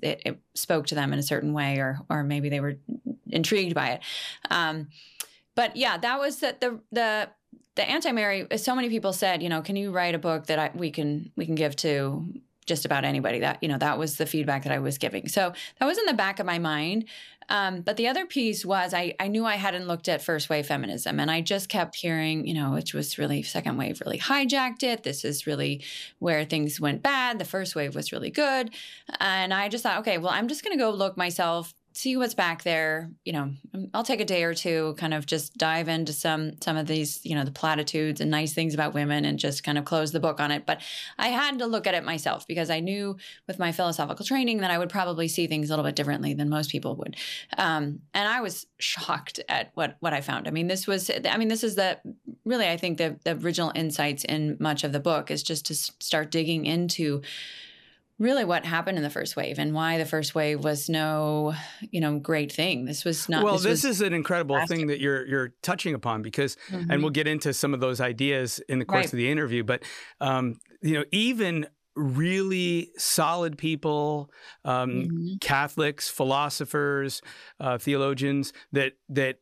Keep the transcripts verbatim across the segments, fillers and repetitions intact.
it, it spoke to them in a certain way, or or maybe they were intrigued by it. Um, but yeah, that was the the the, the anti-Mary. So many people said, you know, can you write a book that I, we can we can give to just about anybody? That, you know, that was the feedback that I was giving. So that was in the back of my mind. Um, but the other piece was I, I knew I hadn't looked at first wave feminism, and I just kept hearing, you know, which was really second wave really hijacked it. This is really where things went bad. The first wave was really good. And I just thought, okay, well, I'm just going to go look myself, see what's back there. You know, I'll take a day or two, kind of just dive into some some of these, you know, the platitudes and nice things about women, and just kind of close the book on it. But I had to look at it myself, because I knew with my philosophical training that I would probably see things a little bit differently than most people would. Um, and I was shocked at what what I found. I mean, this was, I mean, this is the really, I think the, the original insights in much of the book is just to start digging into really what happened in the first wave, and why the first wave was no, you know, great thing. This was not. Well, this, this was is an incredible fantastic. thing that you're you're touching upon, because, Mm-hmm. and we'll get into some of those ideas in the course Right. of the interview. But um, you know, even really solid people, um, Mm-hmm. Catholics, philosophers, uh, theologians that that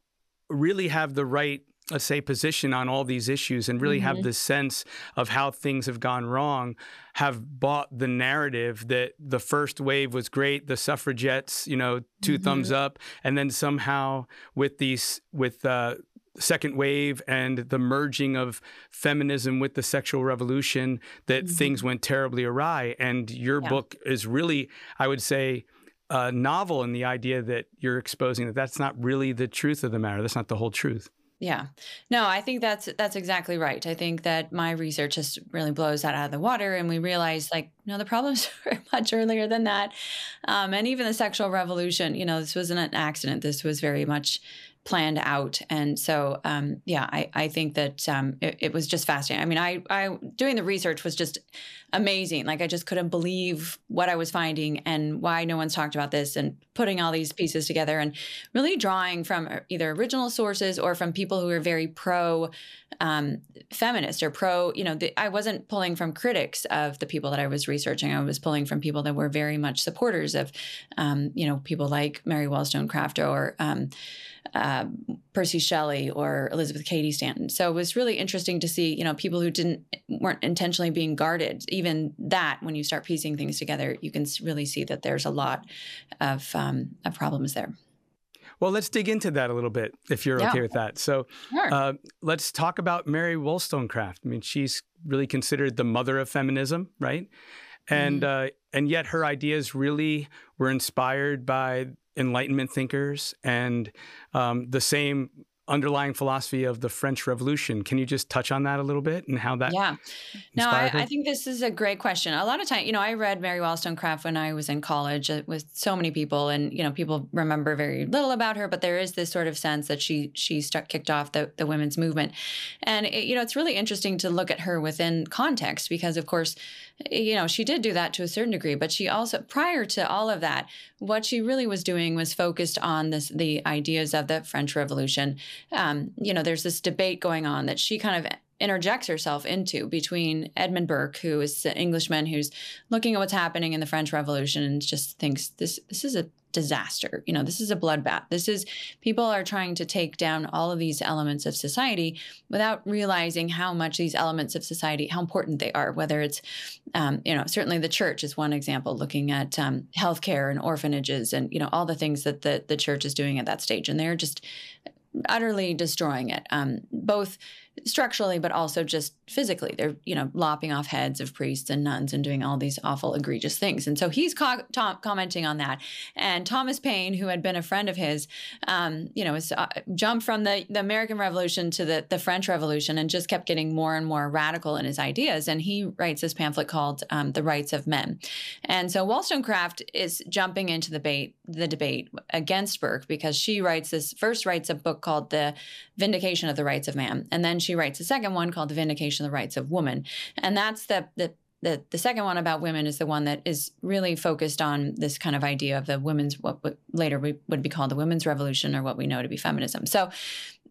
really have the right, let's say, position on all these issues, and really Mm-hmm. have this sense of how things have gone wrong, have bought the narrative that the first wave was great, the suffragettes, you know, two Mm-hmm. thumbs up, and then somehow with these, with uh, second wave and the merging of feminism with the sexual revolution, that Mm-hmm. things went terribly awry. And your Yeah. book is really, I would say, uh, novel in the idea that you're exposing that that's not really the truth of the matter. That's not the whole truth. Yeah. No, I think that's that's exactly right. I think that my research just really blows that out of the water, and we realize, like, no, the problems were much earlier than that. Um, and even the sexual revolution, you know, this wasn't an accident. This was very much planned out. And so, um, yeah, I, I think that um, it, it was just fascinating. I mean, I, I doing the research was just amazing. Like, I just couldn't believe what I was finding and why no one's talked about this, and putting all these pieces together and really drawing from either original sources or from people who are very pro um, feminist or pro, you know, the, I wasn't pulling from critics of the people that I was researching. I was pulling from people that were very much supporters of, um, you know, people like Mary Wollstonecraft or um, uh, Percy Shelley or Elizabeth Cady Stanton. So it was really interesting to see, you know, people who didn't, weren't intentionally being guarded. Even that, when you start piecing things together, you can really see that there's a lot of, um, of problems there. Well, let's dig into that a little bit, if you're Yeah. okay with that. So Sure. uh, let's talk about Mary Wollstonecraft. I mean, she's really considered the mother of feminism, right? And Mhm. uh, and yet her ideas really were inspired by Enlightenment thinkers and um, the same underlying philosophy of the French Revolution. Can you just touch on that a little bit and how that Yeah. No, I, inspired her? I think this is a great question. A lot of time, you know, I read Mary Wollstonecraft when I was in college uh, with so many people, and, you know, people remember very little about her, but there is this sort of sense that she she stuck, kicked off the, the women's movement. And, it, you know, it's really interesting to look at her within context, because, of course, you know, she did do that to a certain degree, but she also, prior to all of that, what she really was doing was focused on this, the ideas of the French Revolution. Um, you know, there's this debate going on that she kind of interjects herself into between Edmund Burke, who is an Englishman who's looking at what's happening in the French Revolution and just thinks this this is a disaster. You know, this is a bloodbath. This is, people are trying to take down all of these elements of society without realizing how much these elements of society, how important they are, whether it's, um, you know, certainly the church is one example, looking at um, healthcare and orphanages and, you know, all the things that the, the church is doing at that stage. And they're just utterly destroying it, um, both structurally, but also just physically. They're, you know, lopping off heads of priests and nuns and doing all these awful, egregious things. And so he's co- to- commenting on that. And Thomas Paine, who had been a friend of his, um, you know, was, uh, jumped from the, the American Revolution to the, the French Revolution and just kept getting more and more radical in his ideas. And he writes this pamphlet called um, The Rights of Men. And so Wollstonecraft is jumping into the debate, the debate against Burke, because she writes this, first writes a book called The Vindication of the Rights of Man. And then she writes a second one called The Vindication of the Rights of Woman. And that's the, the The, the second one about women is the one that is really focused on this kind of idea of the women's, what later we would be called the women's revolution, or what we know to be feminism. So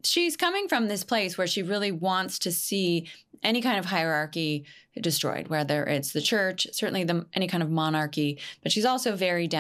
she's coming from this place where she really wants to see any kind of hierarchy destroyed, whether it's the church, certainly the, any kind of monarchy, but she's also very down